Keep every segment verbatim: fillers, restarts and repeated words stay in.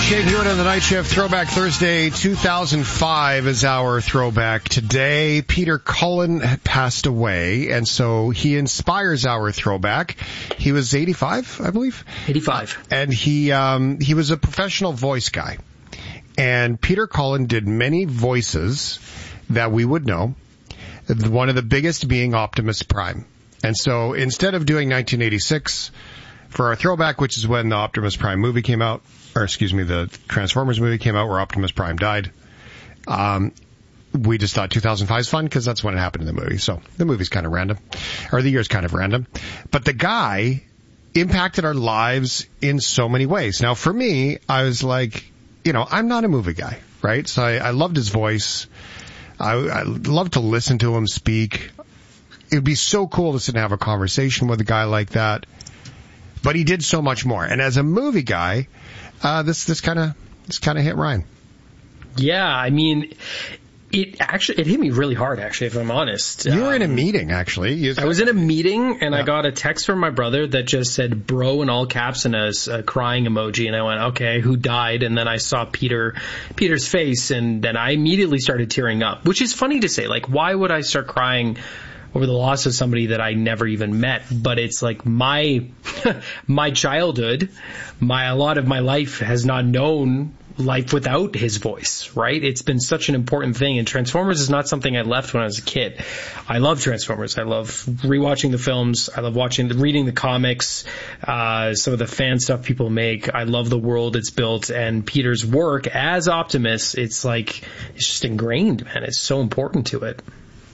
Jake Hewitt on the Night Shift. Throwback Thursday, two thousand five is our throwback today. Peter Cullen had passed away, and so he inspires our throwback. He was eighty-five, I believe? eighty-five. And he, um, he was a professional voice guy. And Peter Cullen did many voices that we would know, one of the biggest being Optimus Prime. And so instead of doing nineteen eighty-six for our throwback, which is when the Optimus Prime movie came out, or excuse me, the Transformers movie came out where Optimus Prime died, um, we just thought two thousand five is fun because that's when it happened in the movie. So the movie's kind of random, or the year's kind of random. But the guy impacted our lives in so many ways. Now, for me, I was like, you know, I'm not a movie guy, right? So I, I loved his voice. I, I loved to listen to him speak. It would be so cool to sit and have a conversation with a guy like that. But he did so much more. And as a movie guy, uh, this this kind of this kind of hit Ryan. Yeah, I mean, it actually it hit me really hard. Actually, if I'm honest, you were um, in a meeting. Actually, you, I was in a meeting, and yeah. I got a text from my brother that just said "bro" in all caps and a, a crying emoji, and I went, "Okay, who died?" And then I saw Peter Peter's face, and then I immediately started tearing up. Which is funny to say. Like, why would I start crying over the loss of somebody that I never even met? But it's like my my childhood, my a lot of my life has not known life without his voice, right? It's been such an important thing, and Transformers is not something I left when I was a kid. I love Transformers. I love rewatching the films. I love watching, reading the comics, uh, some of the fan stuff people make. I love the world it's built, and Peter's work as Optimus, it's like, it's just ingrained, man. It's so important to it.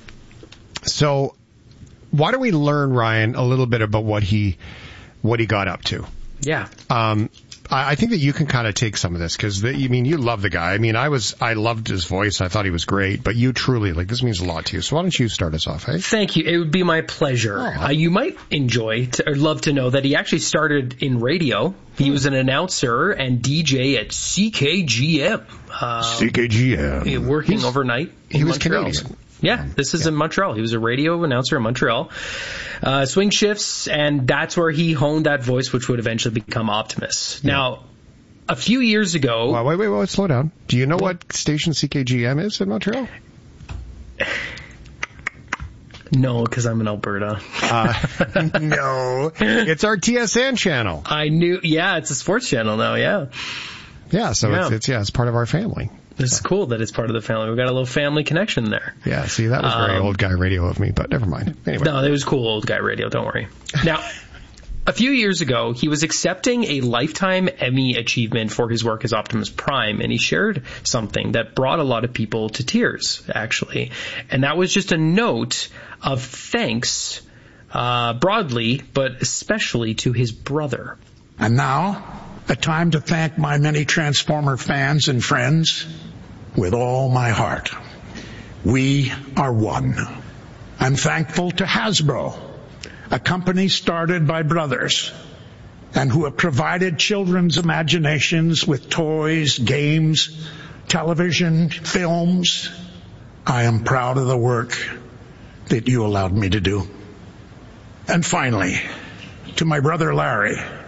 So why don't we learn, Ryan, a little bit about what he what he got up to? Yeah. Um, I, I think that you can kind of take some of this because, I mean, you love the guy. I mean, I was I loved his voice. I thought he was great. But you truly, like, this means a lot to you. So why don't you start us off, hey? Thank you. It would be my pleasure. Oh. Uh, you might enjoy to, or love to know that he actually started in radio. He was an announcer and D J at C K G M. Um, C K G M. Working He's, overnight in He was Montreal. Canadian. Yeah, this is yeah. in Montreal. He was a radio announcer in Montreal. Uh, swing shifts, and that's where he honed that voice, which would eventually become Optimus. Yeah. Now, a few years ago... Well, wait, wait, wait, slow down. Do you know what station C K G M is in Montreal? No, because I'm in Alberta. uh, no, it's our T S N channel. I knew, yeah, it's a sports channel now, yeah. Yeah, so yeah. It's, it's, yeah, it's part of our family. It's so. cool that it's part of the family. We've got a little family connection there. Yeah, see, that was very um, old guy radio of me, but never mind. Anyway. No, it was cool old guy radio, don't worry. Now, a few years ago, he was accepting a Lifetime Emmy achievement for his work as Optimus Prime, and he shared something that brought a lot of people to tears, actually. And that was just a note of thanks, uh, broadly, but especially to his brother. And now, a time to thank my many Transformer fans and friends with all my heart. We are one. I'm thankful to Hasbro, a company started by brothers and who have provided children's imaginations with toys, games, television, films. I am proud of the work that you allowed me to do. And finally, to my brother Larry,